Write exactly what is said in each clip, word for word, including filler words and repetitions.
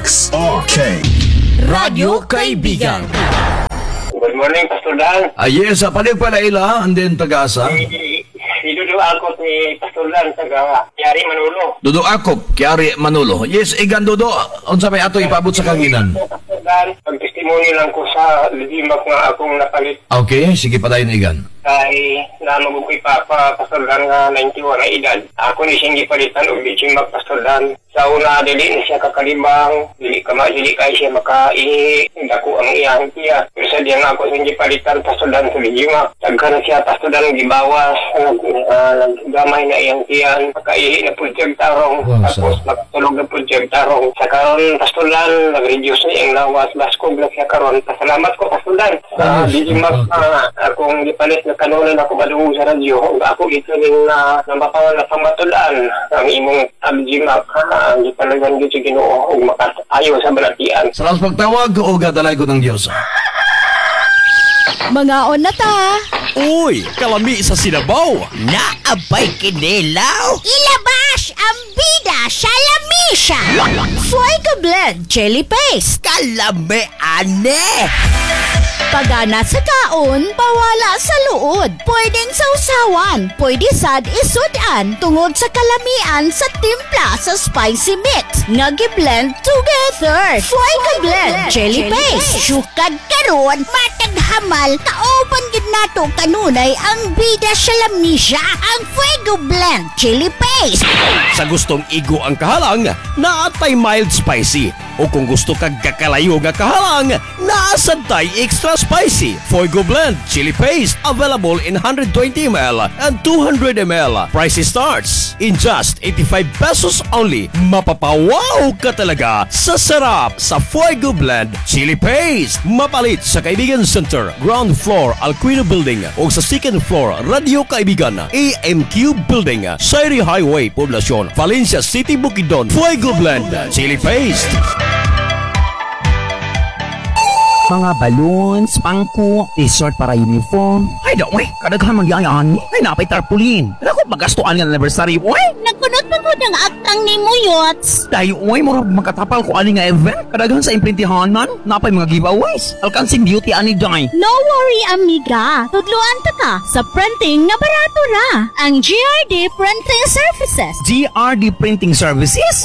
X okay. Radyo Kaibigan. Good morning, Pastor Dan. Ah, yes, uh, panig pala ila, and then taga-asa. Idudo ako ni Pastor Dan, taga Yari Manolo. Dudo ako, Kiari Manolo. Yes, igan Dudo, unsa may ato ipabot sa kanginan? Pastor Dan, pag-testimony lang ko sa lidimak nga akong napalit. Okay, sige pa tayo igan. Kay namabukoy pa pa Pastor Dan nga ninety-one na edad. Ako ni siyang gipalitan og lidimak, Pastor Dan. Sa una, dili ni siya kakalibang, dili ka ma, dili kay siya makaihi, dako ang iyang tiya. Pero sa diyan ako siyang gipalitan, Pastor Dan, sa lidimak. Tagka na siya, Pastor Dan, gibawas, naggamay na iyang tiyan, makaihi na po siyang tarong, Oh, tapos magtulog na po siyang tarong. Sa karon, Pastor Dan, nag-reduce na iyang lawas, baskog na siya karon. Pasalamat ko, Pastor Dan. Sa lidimak na akong gipalit na kanunan ako madungog sa radyo, ako ito rin na nabapangan na pamatulaan ang imong abjimak, ang gipalagan dito sa Ginoo ug makasayo sa balatian. Salamat pagtawag o gadalay ko ng Diyos. Mga on na ta. Uy, kalami sa Sinabaw. Naabay kinilaw. Ilabas ang bida sa lamisa. Fuego Blend Chili Paste. Kalami ane. Pagana sa kaon, pawala sa luod. Pwedeng sausawan, pwede sad isudan tungod sa kalamian sa timpla sa spicy mix. Nagi-blend together. Fuego Blend Chili Paste. Sukad karon, matag hamal, kaopan gid nato kanunay ang bida sa lamisa, ang Fuego Blend Chili Paste. Sa gustong igo ang kahalang, naatay mild spicy. O kung gusto kag kakalayo nga kahalang, naasantay extra spicy. Fuego Blend Chili Paste available in one hundred twenty milliliters and two hundred milliliters. Price starts in just eighty-five pesos only. Mapapawaw ka talaga sa sarap sa Fuego Blend Chili Paste. Mapalit sa Kaibigan Center, ground floor Alquino Building o sa second floor Radio Kaibigan, A M Q Building, Sairi Highway, Poblacion, Valencia City, Bukidnon. Fuego Blend Chili Paste. Mga balloons, pangko, t-shirt para uniform. Ay, daw, eh, kadaghan magyayaan. Ay, napay tarpulin. Ako, magastuan ng anniversary, oy. Nagkunot pa ko ng aktang ni Muyots. Dahil, oy, mura magkatapal ko ani nga event. Kadaghan sa imprintihan man. Napay mga giveaways. Alkansing beauty ani, day. No worry, amiga. Tudluan ta ka sa printing nga barato ra. Ang G R D Printing Services. G R D Printing Services?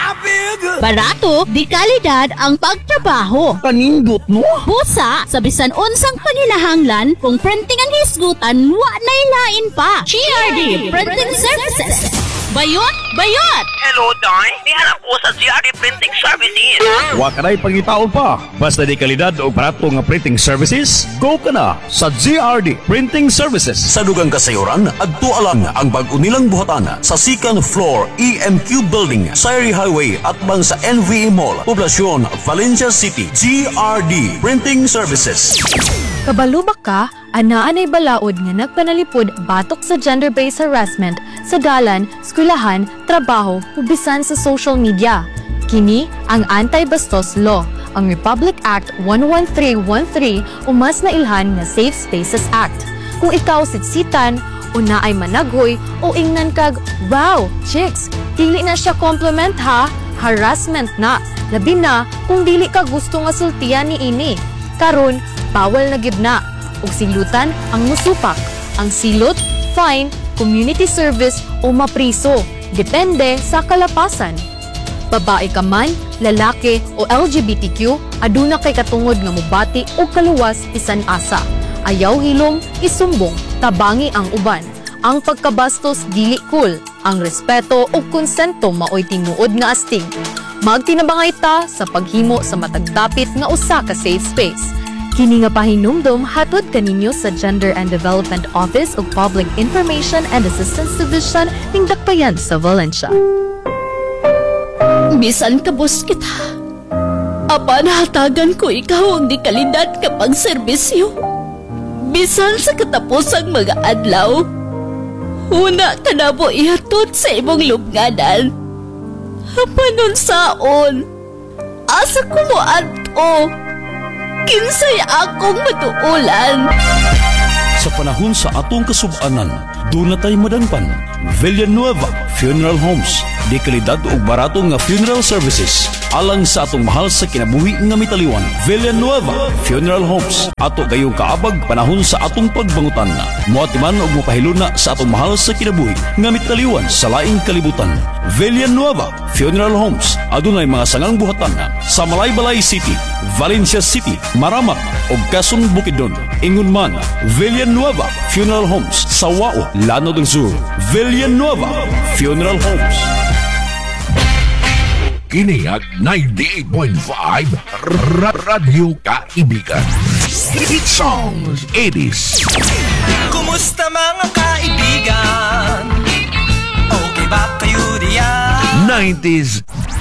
Barato, di kalidad ang pagtrabaho. Kanindot, no? Busa, sa bisan unsang pangilahanglan, kung printing ang hisgutan, wa na ilain pa. G R D Printing Services. Bayot! Bayot! Hello, Day. Niharap ko sa G R D Printing Services. Wa ka na'y pangitaon pa. Basta di kalidad o barato nga printing services, go ka na sa G R D Printing Services. Sa dugang kasayuran, adto alang ang bag-o nilang buhatan sa second floor E M Q Building, Sairi Highway at bang sa N V A Mall, Poblacion, Valencia City. G R D Printing Services. Kabalubak ka, anaan ay balaod nga nagpanalipod batok sa gender-based harassment sa dalan, eskwelahan, trabaho, ubisan sa social media. Kini ang Anti-Bastos Law, ang Republic Act one one three one three o mas nailhan nga Safe Spaces Act. Kung ikaw sitsitan, o na ay managhoy o ingnan kag, wow, chicks, dili na siya compliment ha, harassment na, labi na kung dili ka gusto nga sultian ni ini. Karon, bawal na gid na. Ug silutan ang musupak. Ang silot, fine, community service o mapriso. Depende sa kalapasan. Babae ka man, lalaki o L G B T Q, aduna kay katungod nga mubati o kaluwas bisan asa. Ayaw hilom, isumbong, tabangi ang uban. Ang pagkabastos dili cool. Ang respeto o konsento maoy tinuod nga astig. Magtinabangay ta sa paghimo sa matagdapit nga usa ka safe space. Kini nga pahinumdom hatod kaninyo sa Gender and Development Office ug Public Information and Assistance Division ning Dakbayan sa Valencia. Bisan kabus kita. Apa nahatagan ko ikaw ang di kalidad kapag serbisyo. Bisan sa katapusang mga adlaw. Una ka na po ihatod sa imong lubnganan. Hapanon saon. Asa ko mo ato. Kinsay akong matuulan. Sa panahon sa atong kasubanan, doon na tayo madanpan. Villanueva Funeral Homes, di kalidad ug barato nga funeral services alang sa atong mahal sa kinabuhi nga mitaliwan. Villanueva Funeral Homes, ato gayong kaabag panahon sa atong pagbangutan. Moatiman og mopahiluna sa atong mahal sa kinabuhi nga mitaliwan sa laing kalibutan. Villanueva Funeral Homes adunay mga sangang buhatan sa Malaybalay City, Valencia City, Maramak ug Quezon Bukidnon. Ingon man, Villanueva Funeral Homes sa Wao, Llano del Sur. Villanueva Funeral Homes. Kiniyag ninety-eight point five Radyo Kaibigan. Hit songs, eighties. Kumusta mga kaibigan? Okay ba kayo diyan? nineties